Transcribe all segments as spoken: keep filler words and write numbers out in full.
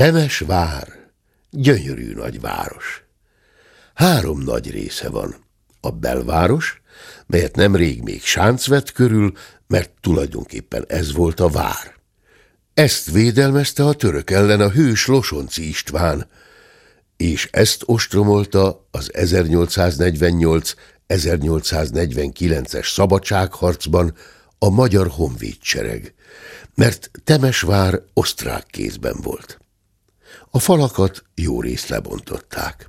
Temesvár gyönyörű nagy város. Három nagy része van. A belváros, melyet nemrég még sánc vett körül, mert tulajdonképpen ez volt a vár. Ezt védelmezte a török ellen a hős Losonczy István, és ezt ostromolta az ezernyolcszáznegyvennyolc-ezernyolcszáznegyvenkilences szabadságharcban a magyar honvédsereg, mert Temesvár osztrák kézben volt. A falakat jórészt lebontották.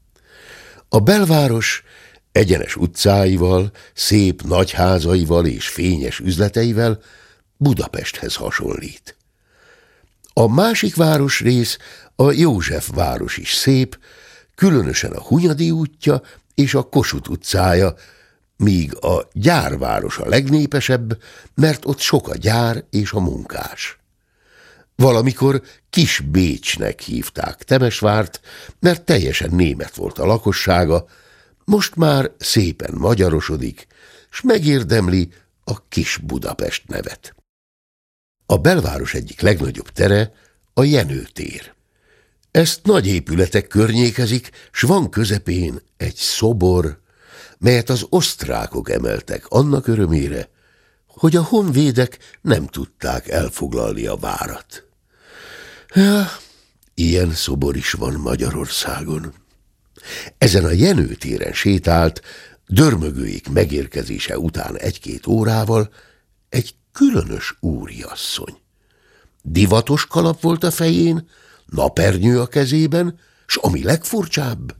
A belváros egyenes utcáival, szép nagyházaival és fényes üzleteivel Budapesthez hasonlít. A másik városrész, a Józsefváros is szép, különösen a Hunyadi útja és a Kossuth utcája, míg a gyárváros a legnépesebb, mert ott sok a gyár és a munkás. Valamikor Kis Bécsnek hívták Temesvárt, mert teljesen német volt a lakossága, most már szépen magyarosodik, s megérdemli a Kis Budapest nevet. A belváros egyik legnagyobb tere a Jenő tér. Ezt nagy épületek környékezik, s van közepén egy szobor, melyet az osztrákok emeltek annak örömére, hogy a honvédek nem tudták elfoglalni a várat. Ja, ilyen szobor is van Magyarországon. Ezen a Jenő téren sétált, dörmögőik megérkezése után egy-két órával egy különös úriasszony. Divatos kalap volt a fején, napernyő a kezében, s ami legfurcsább,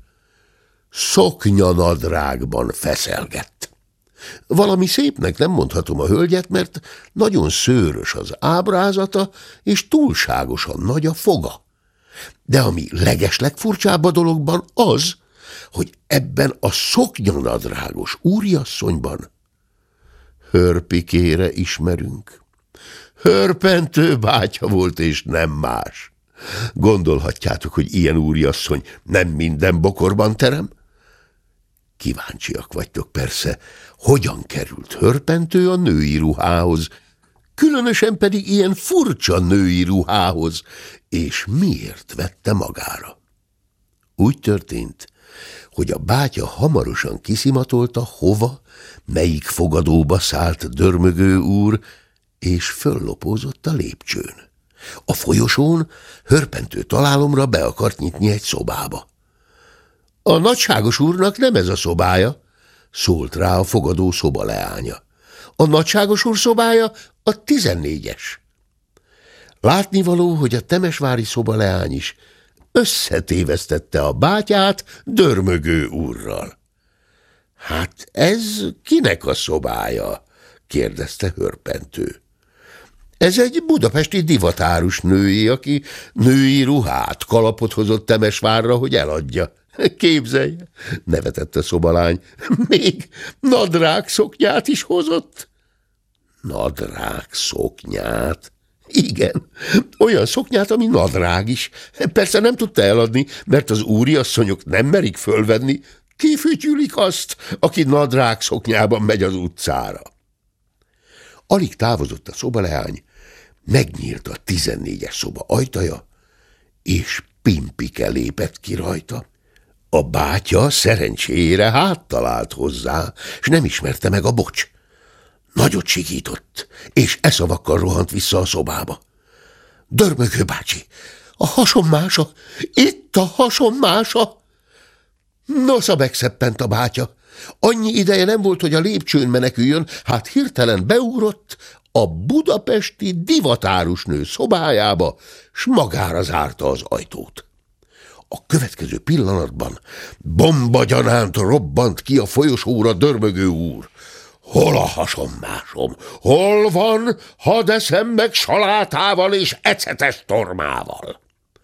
szoknyanadrágban feszelgett. Valami szépnek nem mondhatom a hölgyet, mert nagyon szőrös az ábrázata, és túlságosan nagy a foga. De ami legeslegfurcsább a dologban az, hogy ebben a szoknyanadrágos úriasszonyban Hörpikére ismerünk. Hörpentő bátya volt, és nem más. Gondolhatjátok, hogy ilyen úriasszony nem minden bokorban terem? Kíváncsiak vagytok persze, hogyan került Hörpentő a női ruhához, különösen pedig ilyen furcsa női ruhához, és miért vette magára. Úgy történt, hogy a bátya hamarosan kiszimatolta, hova, melyik fogadóba szállt dörmögő úr, és föllopózott a lépcsőn. A folyosón Hörpentő találomra be akart nyitni egy szobába. A nagyságos úrnak nem ez a szobája, szólt rá a fogadó szoba leánya. A nagyságos úr szobája a tizennégyes. Látnivaló, hogy a temesvári szoba leány is összetévesztette a bátyát dörmögő úrral. Hát ez kinek a szobája? kérdezte Hörpentő. Ez egy budapesti divatárus női, aki női ruhát, kalapot hozott Temesvárra, hogy eladja. Képzelje, nevetett a szobalány, még nadrág szoknyát is hozott. Nadrág szoknyát? Igen, olyan szoknyát, ami nadrág is. Persze nem tudta eladni, mert az úriasszonyok nem merik fölvenni, kifütyülik azt, aki nadrág szoknyában megy az utcára. Alig távozott a szobaleány, megnyílt a tizennégyes szoba ajtaja, és Pimpike lépett ki rajta. A bátya szerencsére háttal állt hozzá, s nem ismerte meg a bocs. Nagyot sikított, és e szavakkal rohant vissza a szobába. Dörmögő bácsi, a hasonmása, itt a hasonmása! Nosza, megszeppent a bátya. Annyi ideje nem volt, hogy a lépcsőn meneküljön, hát hirtelen beugrott a budapesti divatárusnő szobájába, s magára zárta az ajtót. A következő pillanatban bombagyanánt robbant ki a folyosóra dörmögő úr. Hol a hasonmásom? Hol van, hadd eszem meg salátával és ecetes tormával?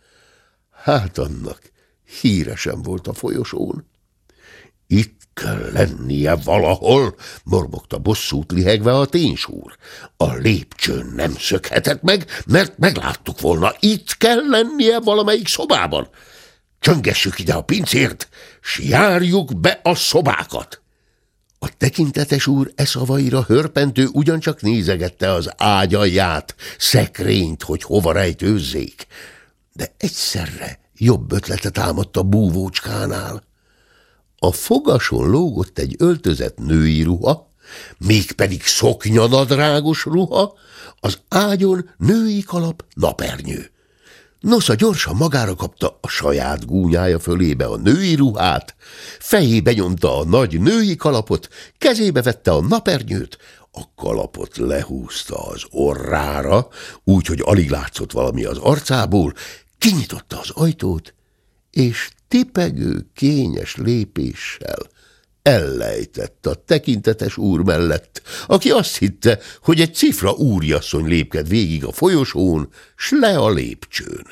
Hát annak híre sem volt a folyosón. Itt kell lennie valahol, mormogta bosszút lihegve a ténsúr. A lépcsőn nem szökhetett meg, mert megláttuk volna. Itt kell lennie valamelyik szobában. Csöngessük ide a pincért, s járjuk be a szobákat. A tekintetes úr e szavaira Hörpentő ugyancsak nézegette az ágy alját, szekrényt, hogy hova rejtőzzék. De egyszerre jobb ötlete támadt a búvócskánál. A fogason lógott egy öltözett női ruha, mégpedig szoknyanadrágos ruha, az ágyon női kalap, napernyő. Nosza gyorsan magára kapta a saját gúnyája fölébe a női ruhát, fejébe nyomta a nagy női kalapot, kezébe vette a napernyőt, a kalapot lehúzta az orrára, úgy, hogy alig látszott valami az arcából, kinyitotta az ajtót, és tipegő, kényes lépéssel ellejtett a tekintetes úr mellett, aki azt hitte, hogy egy cifra úriasszony lépked végig a folyosón, s le a lépcsőn.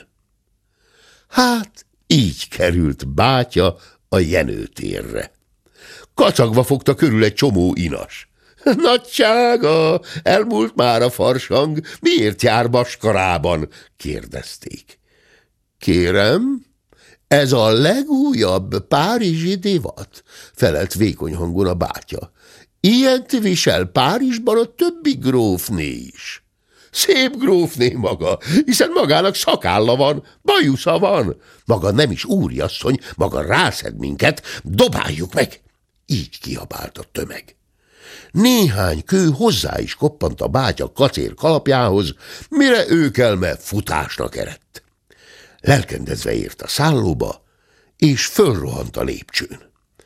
Hát így került bátya a Jenőtérre. Kacagva fogta körül egy csomó inas. Nagysága, elmúlt már a farsang, miért jár maskarában? Kérdezték. Kérem, ez a legújabb párizsi divat, felelt vékony hangon a bátya. Ilyent visel Párizsban a többi grófné is. Szép grófné maga, hiszen magának szakálla van, bajusza van. Maga nem is úriasszony, maga rászed minket, dobáljuk meg. Így kiabált a tömeg. Néhány kő hozzá is koppant a bátya kacér kalapjához, mire őkelme futásnak eredt. Lelkendezve ért a szállóba, és fölrohant a lépcsőn.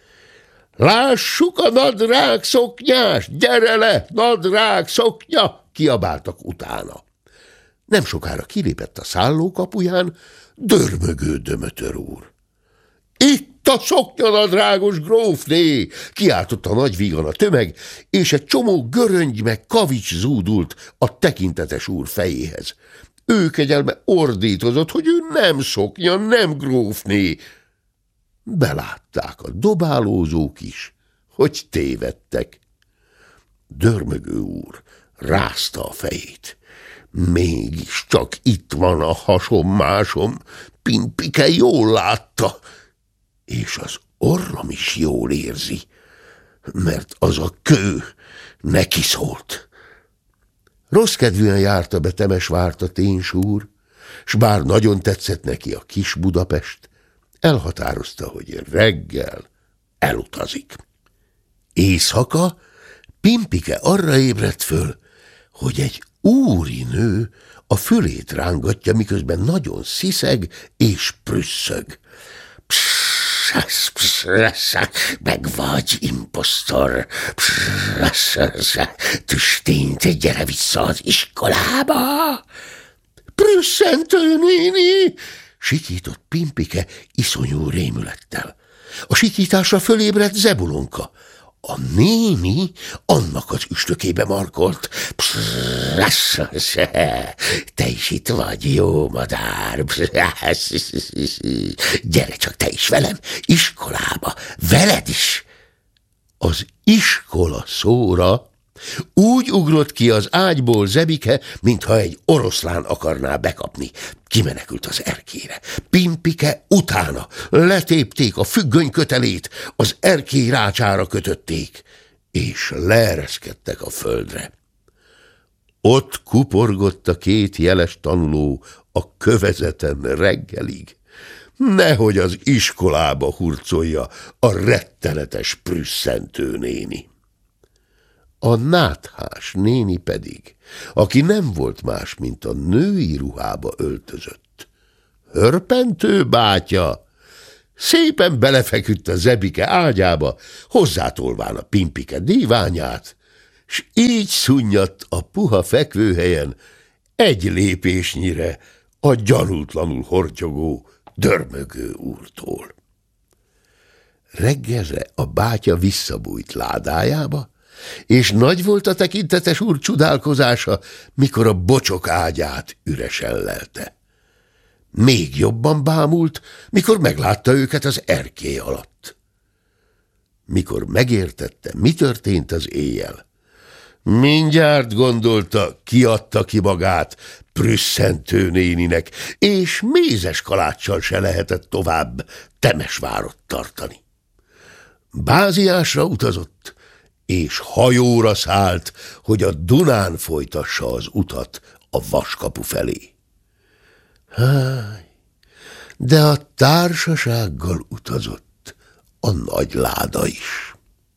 Lássuk a nadrág szoknyás, gyere le, nadrág szoknya! Kiabáltak utána. Nem sokára kilépett a szálló kapuján dörmögő Dömötör úr. Itt a szoknyanadrágos grófné! Kiáltotta nagy vígan a tömeg, és egy csomó göröngy meg kavics zúdult a tekintetes úr fejéhez. Ő kegyelme ordítozott, hogy ő nem szoknya, nem grófné. Belátták a dobálózók is, hogy tévedtek. Dörmögő úr rázta a fejét. Mégis csak itt van a hasom-másom, Pimpike jól látta, és az orrom is jól érzi, mert az a kő neki szólt. Rossz kedvűen járta be Temesvárt a ténsúr, s bár nagyon tetszett neki a kis Budapest, elhatározta, hogy reggel elutazik. Éjszaka Pimpike arra ébredt föl, hogy egy úri nő a fülét rángatja, miközben nagyon sziszeg és prüsszög. Psz, psz, psz, meg vagy, imposztor, psz, psz, tüstént, gyere vissza az iskolába. Prüsszentő néni, sikított Pimpike iszonyú rémülettel. A sikításra fölébredt Zebulonka. A néni annak az üstökébe markolt. Psz, te is itt vagy, jó madár. Psz, gyere csak te is velem, iskolába, veled is. Az iskola szóra úgy ugrott ki az ágyból Zebike, mintha egy oroszlán akarná bekapni. Kimenekült az erkére. Pimpike utána letépték a függöny kötelét, az erkély rácsára kötötték, és leereszkedtek a földre. Ott kuporgott a két jeles tanuló a kövezeten reggelig, nehogy az iskolába hurcolja a rettenetes prüsszentő néni. A náthás néni pedig, aki nem volt más, mint a női ruhába öltözött. Hörpentő bátya szépen belefeküdt a Zebike ágyába, hozzátolván a Pimpike díványát, s így szunnyadt a puha fekvőhelyen egy lépésnyire a gyanútlanul hortyogó Dörmögő úrtól. Reggelre a bátya visszabújt ládájába, és nagy volt a tekintetes úr csodálkozása, mikor a bocsok ágyát üresen lelte. Még jobban bámult, mikor meglátta őket az erkély alatt. Mikor megértette, mi történt az éjjel, mindjárt gondolta, kiadta ki magát prüsszentő néninek, és mézes kaláccsal se lehetett tovább Temesvárat tartani. Báziásra utazott, és hajóra szállt, hogy a Dunán folytassa az utat a Vaskapu felé. Háj, de a társasággal utazott a nagy láda is.